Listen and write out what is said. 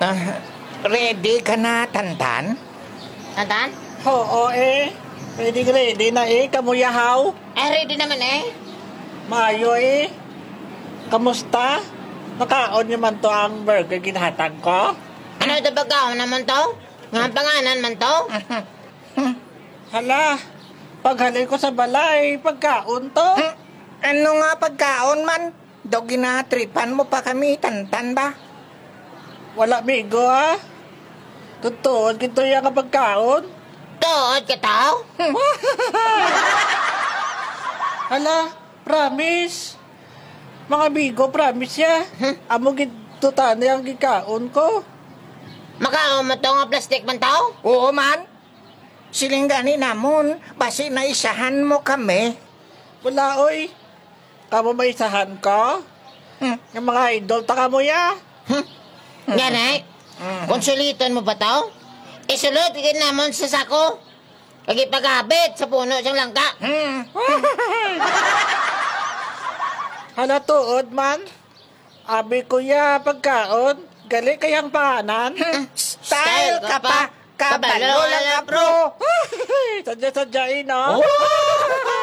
Ah, ready ka na, Tantan? Tantan? Oo ready na kamuyahaw. Ready naman Mayo Kamusta? Nakaon nyo man to ang burger ginhatag ko? Ano ito bagaw naman to? Nga panganan man to? Hala, paghalin ko sa balay, pagkaon to. Ano nga pagkaon man? Daw ginatripan mo pa kami, Tantan ba? Wala migo Tutuod kito yung pagkaon. Tuod ka tao? Hala, promise. Mga bigo, promise ya. Amo gitutan yung gikaon ko. Makaon mo to nga plastic man tao? Oo man. Silinggani namon, basi na isahan mo kami. Wala Kamo maisahan ko? Yung mga idol, taka mo ya. Yan konsuliton mo ba tao? Isulot ikin namon sa sako. Kagipagabit sa puno siyang langka. Hala tuod man. Abi ko ya pagkaon. Gali kayang pahanan. Style ka pa, kabalo lang bro. Sadya-sadyain